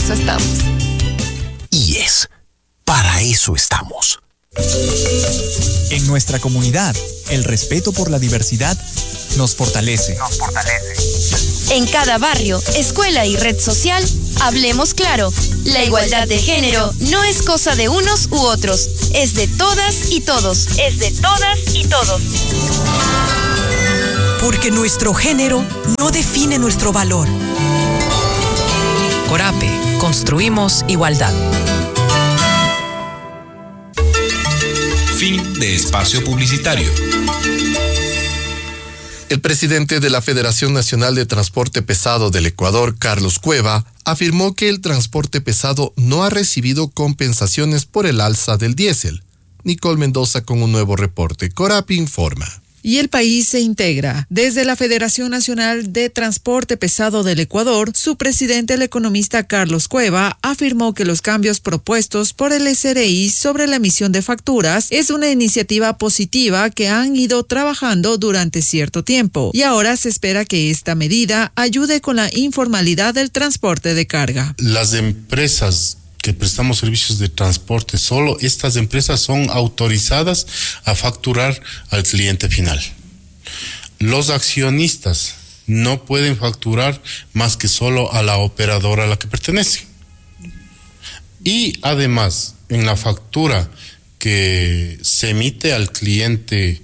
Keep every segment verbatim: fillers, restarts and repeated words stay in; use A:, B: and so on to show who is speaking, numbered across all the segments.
A: eso estamos.
B: I E S, para eso estamos.
C: En nuestra comunidad, el respeto por la diversidad nos fortalece.
D: Nos fortalece.
E: En cada barrio, escuela y red social, hablemos claro. La igualdad de género no es cosa de unos u otros, es de todas y todos. Es de todas y todos.
F: Porque nuestro género no define nuestro valor. Corape, construimos igualdad.
G: Fin de espacio publicitario.
H: El presidente de la Federación Nacional de Transporte Pesado del Ecuador, Carlos Cueva, afirmó que el transporte pesado no ha recibido compensaciones por el alza del diésel. Nicole Mendoza con un nuevo reporte. Corapi informa.
I: Y el país se integra. Desde la Federación Nacional de Transporte Pesado del Ecuador, su presidente, el economista Carlos Cueva, afirmó que los cambios propuestos por el S R I sobre la emisión de facturas es una iniciativa positiva que han ido trabajando durante cierto tiempo y ahora se espera que esta medida ayude con la informalidad del transporte de carga.
J: Las empresas que prestamos servicios de transporte, solo estas empresas son autorizadas a facturar al cliente final. Los accionistas no pueden facturar más que solo a la operadora a la que pertenece. Y además, en la factura que se emite al cliente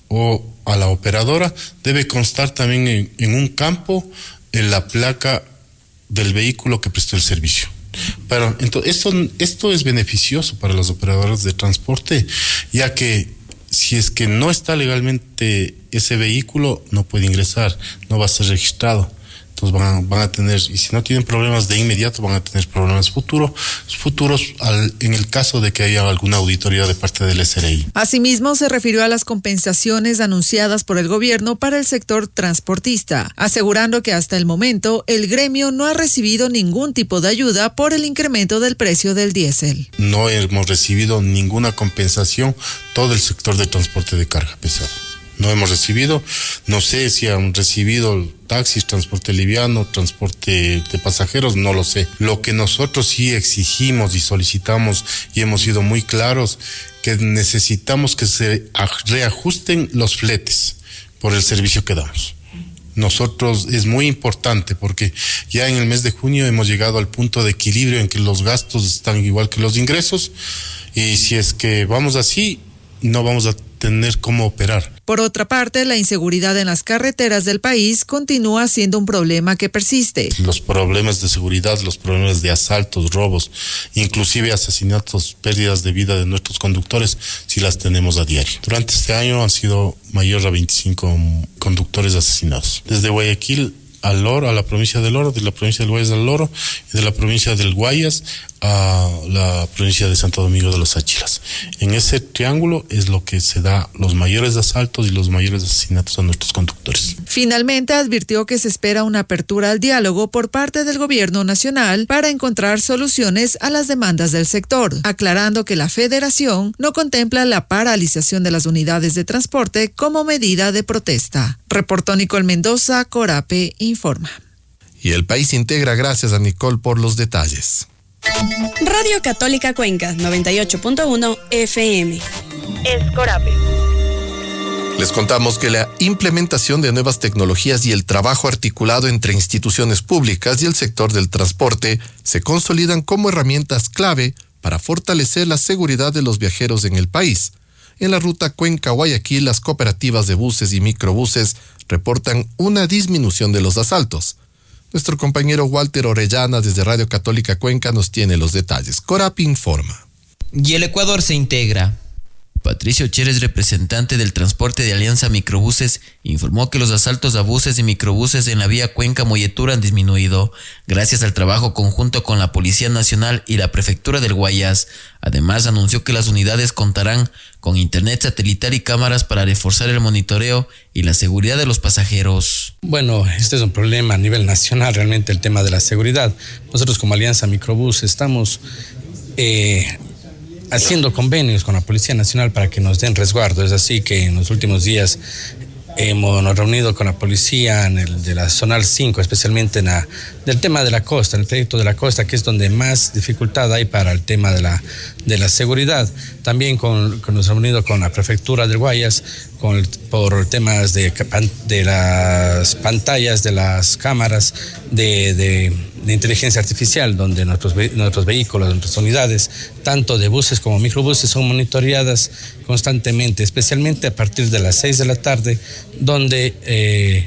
J: o a la operadora, debe constar también en, en un campo en la placa del vehículo que prestó el servicio. Pero entonces esto, esto es beneficioso para los operadores de transporte, ya que si es que no está legalmente ese vehículo, no puede ingresar, no va a ser registrado. Entonces van, van a tener, y si no tienen problemas de inmediato, van a tener problemas futuro, futuros al, en el caso de que haya alguna auditoría de parte del S R I.
I: Asimismo, se refirió a las compensaciones anunciadas por el gobierno para el sector transportista, asegurando que hasta el momento el gremio no ha recibido ningún tipo de ayuda por el incremento del precio del diésel.
J: No hemos recibido ninguna compensación, todo el sector de transporte de carga pesada. No hemos recibido, no sé si han recibido taxis, transporte liviano, transporte de pasajeros, no lo sé. Lo que nosotros sí exigimos y solicitamos y hemos sido muy claros, que necesitamos que se reajusten los fletes por el servicio que damos. Nosotros es muy importante porque ya en el mes de junio hemos llegado al punto de equilibrio en que los gastos están igual que los ingresos y si es que vamos así, no vamos a tener cómo operar.
I: Por otra parte, la inseguridad en las carreteras del país continúa siendo un problema que persiste.
J: Los problemas de seguridad, los problemas de asaltos, robos, inclusive asesinatos, pérdidas de vida de nuestros conductores, sí las tenemos a diario. Durante este año han sido mayor a veinticinco conductores asesinados. Desde Guayaquil al Loro, a la provincia del Loro, de la provincia del Guayas al Loro, y de la provincia del Guayas a la provincia de Santo Domingo de los Áchilas. En ese triángulo es lo que se da los mayores asaltos y los mayores asesinatos a nuestros conductores.
I: Finalmente advirtió que se espera una apertura al diálogo por parte del gobierno nacional para encontrar soluciones a las demandas del sector, aclarando que la federación no contempla la paralización de las unidades de transporte como medida de protesta. Reportó Nicole Mendoza, Corape informa.
H: Y el país integra, gracias a Nicole por los detalles.
K: Radio Católica Cuenca, noventa y ocho punto uno F M.
E: Es Corape.
H: Les contamos que la implementación de nuevas tecnologías y el trabajo articulado entre instituciones públicas y el sector del transporte se consolidan como herramientas clave para fortalecer la seguridad de los viajeros en el país. En la ruta Cuenca-Guayaquil, las cooperativas de buses y microbuses reportan una disminución de los asaltos. Nuestro compañero Walter Orellana desde Radio Católica Cuenca nos tiene los detalles. Corapi informa.
L: Y el Ecuador se integra. Patricio Chérez, representante del transporte de Alianza Microbuses, informó que los asaltos a buses y microbuses en la vía Cuenca-Moyetura han disminuido, gracias al trabajo conjunto con la Policía Nacional y la Prefectura del Guayas. Además, anunció que las unidades contarán con internet satelital y cámaras para reforzar el monitoreo y la seguridad de los pasajeros.
M: Bueno, este es un problema a nivel nacional, realmente el tema de la seguridad. Nosotros como Alianza Microbús estamos eh, haciendo convenios con la Policía Nacional para que nos den resguardo. Es así que en los últimos días hemos nos reunido con la policía en el de la Zonal cinco, especialmente en la, del tema de la costa, en el trayecto de la costa, que es donde más dificultad hay para el tema de la, de la seguridad. También con, con nos hemos reunido con la prefectura del Guayas con el, por temas de, de las pantallas, de las cámaras de, de, de inteligencia artificial, donde nuestros, nuestros vehículos, nuestras unidades, tanto de buses como microbuses, son monitoreadas constantemente, especialmente a partir de las seis de la tarde, donde eh,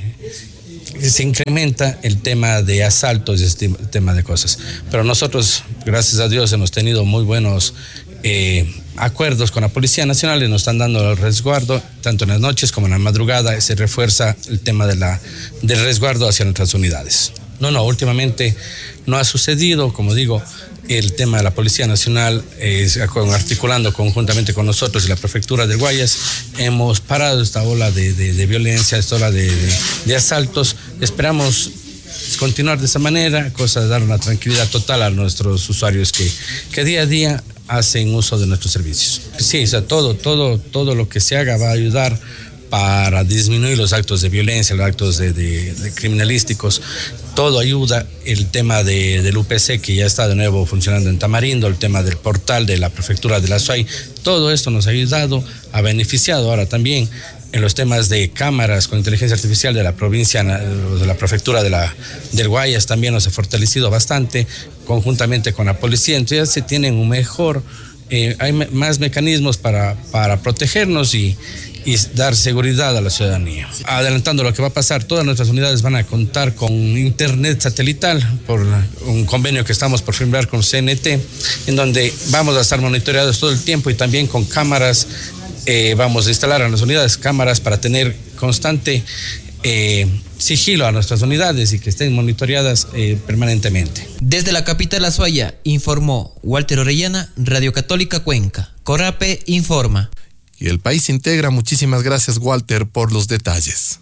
M: se incrementa el tema de asaltos y este tema de cosas. Pero nosotros, gracias a Dios, hemos tenido muy buenos eh, acuerdos con la Policía Nacional y nos están dando el resguardo, tanto en las noches como en la madrugada. Se refuerza el tema de la, del resguardo hacia nuestras unidades. No, no, últimamente no ha sucedido, como digo, el tema de la Policía Nacional, eh, articulando conjuntamente con nosotros y la Prefectura del Guayas, hemos parado esta ola de, de, de violencia, esta ola de, de, de asaltos. Esperamos continuar de esa manera, cosa de dar una tranquilidad total a nuestros usuarios que, que día a día hacen uso de nuestros servicios. Sí, o sea, todo, todo, todo lo que se haga va a ayudar para disminuir los actos de violencia, los actos de, de, de criminalísticos. Todo ayuda. El tema de, del U P C, que ya está de nuevo funcionando en Tamarindo, el tema del portal de la prefectura de la S U A Y, todo esto nos ha ayudado, ha beneficiado. Ahora también en los temas de cámaras con inteligencia artificial de la provincia, de la prefectura de la, del Guayas, también nos ha fortalecido bastante, conjuntamente con la policía. Entonces ya se tienen un mejor, eh, hay más mecanismos para, para protegernos y y dar seguridad a la ciudadanía. Adelantando lo que va a pasar, todas nuestras unidades van a contar con internet satelital por un convenio que estamos por firmar con C N T, en donde vamos a estar monitoreados todo el tiempo y también con cámaras. Eh, vamos a instalar en las unidades cámaras para tener constante eh, sigilo a nuestras unidades y que estén monitoreadas eh, permanentemente.
L: Desde la capital azuaya, informó Walter Orellana, Radio Católica Cuenca. Corape informa.
H: Y el país integra. Muchísimas gracias, Walter, por los detalles.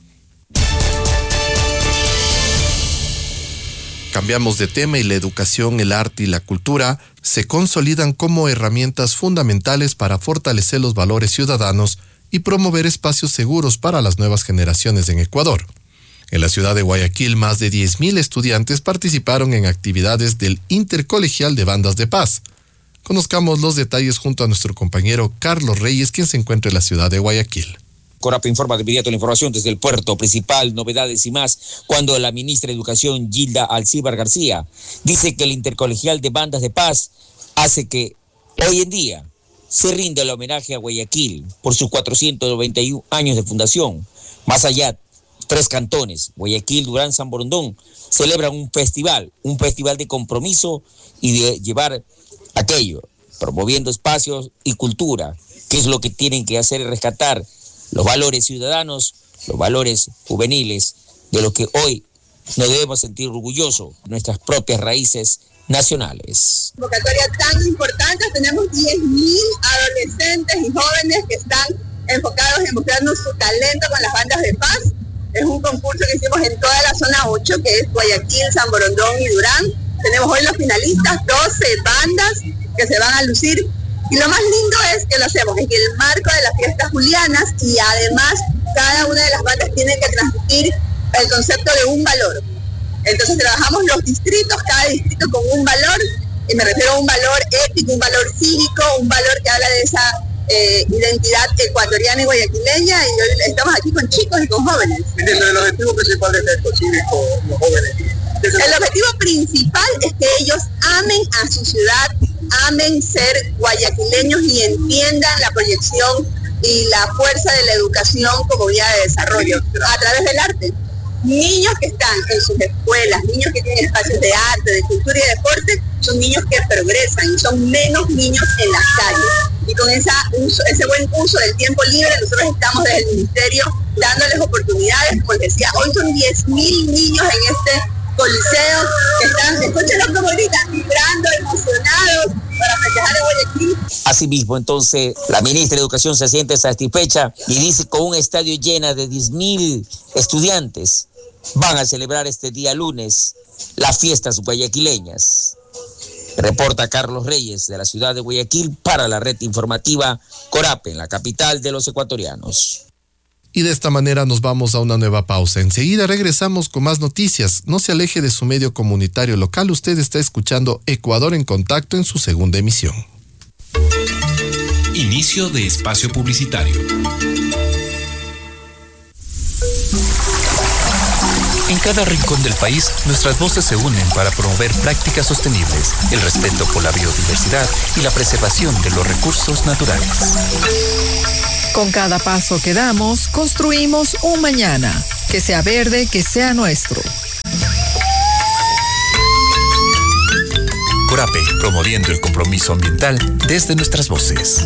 H: Cambiamos de tema y la educación, el arte y la cultura se consolidan como herramientas fundamentales para fortalecer los valores ciudadanos y promover espacios seguros para las nuevas generaciones en Ecuador. En la ciudad de Guayaquil, más de diez mil estudiantes participaron en actividades del Intercolegial de Bandas de Paz. Conozcamos los detalles junto a nuestro compañero Carlos Reyes, quien se encuentra en la ciudad de Guayaquil.
A: Corap informa de inmediato la información desde el puerto principal, novedades y más, cuando la ministra de Educación, Gilda Alcíbar García, dice que el Intercolegial de Bandas de Paz hace que hoy en día se rinda el homenaje a Guayaquil por sus cuatrocientos noventa y uno años de fundación. Más allá, tres cantones, Guayaquil, Durán, San Borondón, celebran un festival, un festival de compromiso y de llevar aquello, promoviendo espacios y cultura, que es lo que tienen que hacer y rescatar los valores ciudadanos, los valores juveniles, de lo que hoy nos debemos sentir orgullosos, nuestras propias raíces nacionales.
N: Convocatoria tan importante, tenemos diez mil adolescentes y jóvenes que están enfocados en mostrarnos su talento con las bandas de paz. Es un concurso que hicimos en toda la zona ocho, que es Guayaquil, San Borondón y Durán. Tenemos hoy los finalistas, doce bandas que se van a lucir. Y lo más lindo es que lo hacemos en el marco de las fiestas julianas y además cada una de las bandas tiene que transmitir el concepto de un valor. Entonces trabajamos los distritos, cada distrito con un valor, y me refiero a un valor ético, un valor cívico, un valor que habla de esa eh, identidad ecuatoriana y guayaquileña, y hoy estamos aquí con chicos y con jóvenes.
O: El objetivo principal de estos cívicos, los jóvenes.
N: El objetivo principal es que ellos amen a su ciudad, amen ser guayaquileños y entiendan la proyección y la fuerza de la educación como vía de desarrollo a través del arte. Niños que están en sus escuelas, niños que tienen espacios de arte, de cultura y deporte, son niños que progresan y son menos niños en las calles. Y con esa uso, ese buen uso del tiempo libre, nosotros estamos desde el Ministerio dándoles oportunidades. Como les decía, hoy son diez mil niños en este coliseo que están, escúchenlos como gritan, vibrando, emocionados para festejar en Guayaquil.
A: Asimismo, entonces, la ministra de Educación se siente satisfecha y dice: con un estadio lleno de diez mil estudiantes, van a celebrar este día lunes las fiestas guayaquileñas. Reporta Carlos Reyes de la ciudad de Guayaquil para la red informativa Corape, en la capital de los ecuatorianos.
H: Y de esta manera nos vamos a una nueva pausa. Enseguida regresamos con más noticias. No se aleje de su medio comunitario local. Usted está escuchando Ecuador en Contacto en su segunda emisión.
G: Inicio de espacio publicitario.
P: En cada rincón del país, nuestras voces se unen para promover prácticas sostenibles, el respeto por la biodiversidad y la preservación de los recursos naturales.
I: Con cada paso que damos, construimos un mañana, que sea verde, que sea nuestro.
B: Corape, promoviendo el compromiso ambiental desde nuestras voces.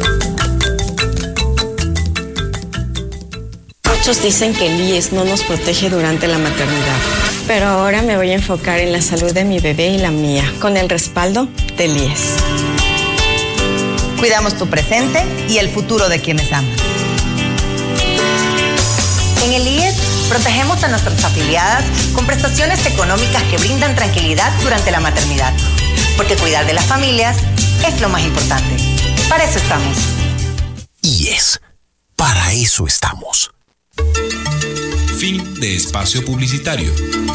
Q: Muchos dicen que el I E S no nos protege durante la maternidad, pero ahora me voy a enfocar en la salud de mi bebé y la mía, con el respaldo del I E S.
R: Cuidamos tu presente y el futuro de quienes aman. En el I E S protegemos a nuestras afiliadas con prestaciones económicas que brindan tranquilidad durante la maternidad, porque cuidar de las familias es lo más importante. Para eso estamos.
B: I E S, para eso estamos.
G: Fin de espacio publicitario.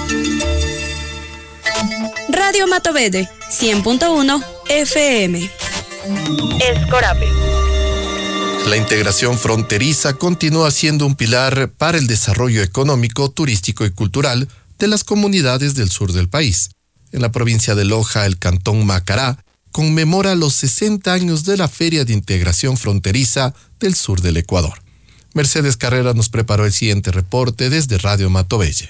K: Radio Matovede, cien punto uno F M.
E: Es Corape.
H: La integración fronteriza continúa siendo un pilar para el desarrollo económico, turístico y cultural de las comunidades del sur del país. En la provincia de Loja, el cantón Macará conmemora los sesenta años de la Feria de Integración Fronteriza del sur del Ecuador. Mercedes Carrera nos preparó el siguiente reporte desde Radio Matovelle.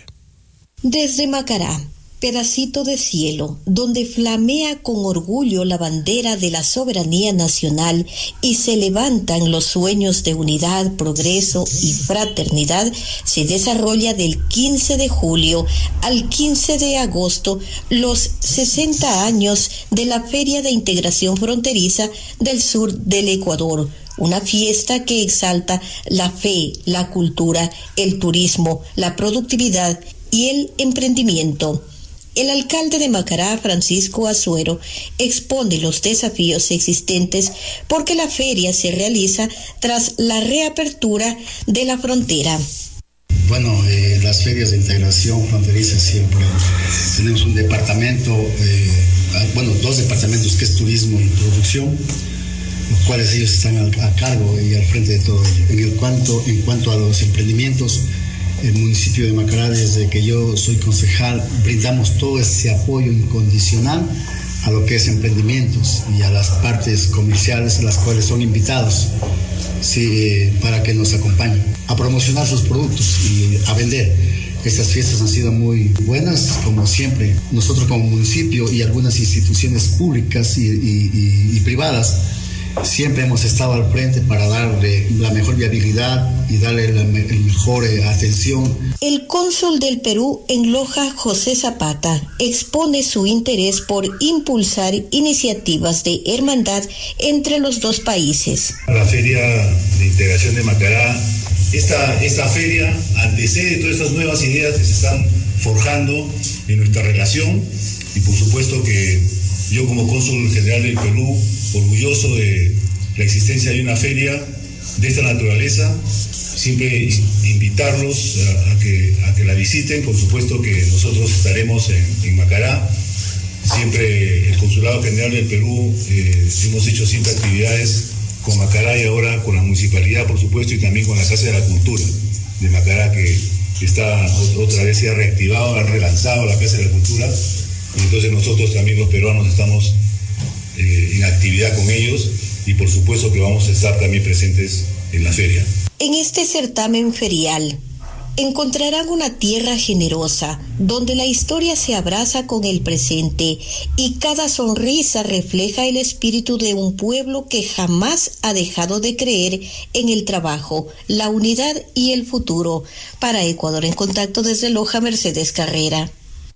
S: Desde Macará, pedacito de cielo, donde flamea con orgullo la bandera de la soberanía nacional y se levantan los sueños de unidad, progreso y fraternidad, se desarrolla del quince de julio al quince de agosto los sesenta años de la Feria de Integración Fronteriza del sur del Ecuador. Una fiesta que exalta la fe, la cultura, el turismo, la productividad y el emprendimiento. El alcalde de Macará, Francisco Azuero, expone los desafíos existentes porque la feria se realiza tras la reapertura de la frontera.
T: Bueno, eh, las ferias de integración fronteriza siempre tenemos un departamento, eh, bueno, dos departamentos que es turismo y producción, los cuales ellos están al, a cargo y al frente de todo ello. En, el cuanto, en cuanto a los emprendimientos, el municipio de Macará, desde que yo soy concejal, brindamos todo ese apoyo incondicional a lo que es emprendimientos y a las partes comerciales, las cuales son invitados, sí, eh, para que nos acompañen a promocionar sus productos y a vender. Estas fiestas han sido muy buenas, como siempre. Nosotros como municipio y algunas instituciones públicas y, y, y, y privadas siempre hemos estado al frente para darle la mejor viabilidad y darle la me- mejor eh, atención.
S: El cónsul del Perú en Loja, José Zapata, expone su interés por impulsar iniciativas de hermandad entre los dos países.
U: La Feria de Integración de Macará, esta, esta feria antecede todas estas nuevas ideas que se están forjando en nuestra relación y por supuesto que yo como cónsul general del Perú, orgulloso de la existencia de una feria de esta naturaleza, siempre invitarlos a, a, que, a que la visiten. Por supuesto que nosotros estaremos en, en Macará, siempre el Consulado General del Perú, eh, hemos hecho siempre actividades con Macará y ahora con la municipalidad, por supuesto, y también con la Casa de la Cultura de Macará, que está otra vez se ha reactivado, ha relanzado la Casa de la Cultura, y entonces nosotros también los peruanos estamos Eh, en actividad con ellos y por supuesto que vamos a estar también presentes en la feria.
S: En este certamen ferial encontrarán una tierra generosa donde la historia se abraza con el presente y cada sonrisa refleja el espíritu de un pueblo que jamás ha dejado de creer en el trabajo, la unidad y el futuro. Para Ecuador en Contacto desde Loja, Mercedes Carrera.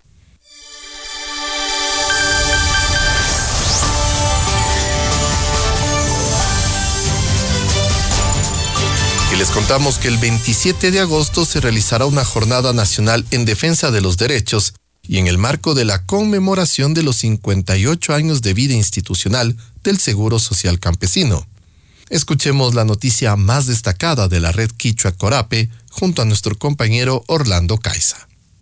H: Les contamos que el veintisiete de agosto se realizará una jornada nacional en defensa de los derechos y en el marco de la conmemoración de los cincuenta y ocho años de vida institucional del Seguro Social Campesino. Escuchemos la noticia más destacada de la red Quichua Corape junto a nuestro compañero Orlando Caiza.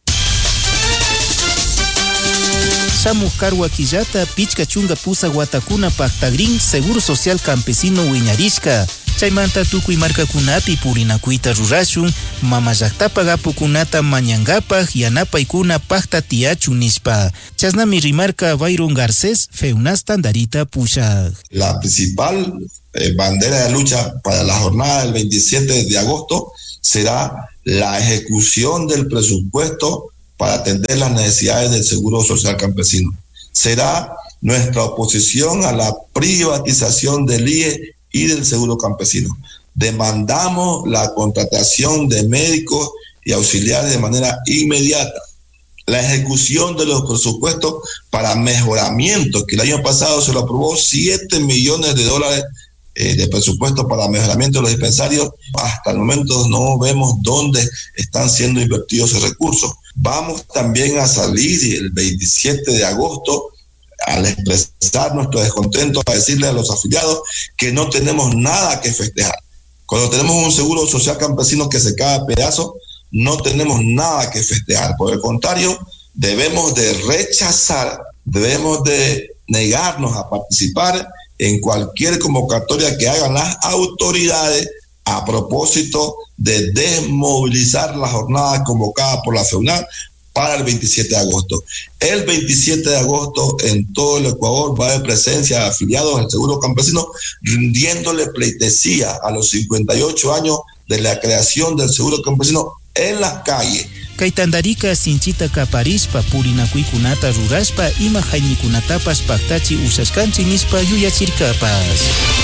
C: Samu Carwa Quillata, Pichka Chunga Pusa Guatacuna Pactagrin, Seguro Social Campesino Wiñarishka. Chaymanta Tukui Marca Kunapi Purinakuita Rurashun, Mama Yaktapa Gapu Kunata Mañangapa, Yanapa Ikuna Pacta Tiachu Nispa. Chasnami Rimarca Byron Garcés, Feunas Tandarita Pusha.
V: La principal eh, bandera de lucha para la jornada del veintisiete de agosto será la ejecución del presupuesto para atender las necesidades del Seguro Social Campesino. Será nuestra oposición a la privatización del I E y del Seguro Campesino. Demandamos la contratación de médicos y auxiliares de manera inmediata. La ejecución de los presupuestos para mejoramiento, que el año pasado se lo aprobó siete millones de dólares eh, de presupuesto para mejoramiento de los dispensarios. Hasta el momento no vemos dónde están siendo invertidos esos recursos. Vamos también a salir el veintisiete de agosto al expresar nuestro descontento, a decirle a los afiliados que no tenemos nada que festejar. Cuando tenemos un seguro social campesino que se cae a pedazos, no tenemos nada que festejar. Por el contrario, debemos de rechazar, debemos de negarnos a participar en cualquier convocatoria que hagan las autoridades a propósito de desmovilizar la jornada convocada por la FEUNAL para el veintisiete de agosto. El veintisiete de agosto en todo el Ecuador va a haber presencia de afiliados del Seguro Campesino rindiéndole pleitesía a los cincuenta y ocho años de la creación del Seguro Campesino en las calles.
C: Kaitandarika Sinchita Kaparispa Purinakui Kunata Ruraspa Ima Jaimikunatapas Paktachi Usaskanchi Nispa Yuyachirkapas.